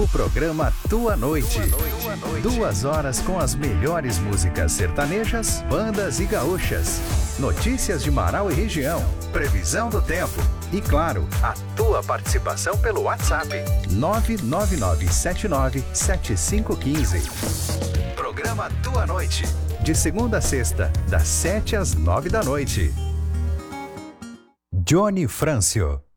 programa Tua Noite. 2 horas com as melhores músicas sertanejas, bandas e gaúchas. Notícias de Marau e região, previsão do tempo e, claro, a tua participação pelo WhatsApp 999797515. Programa Tua Noite, de segunda a sexta, das 7 às 9 da noite. Johnny Frâncio.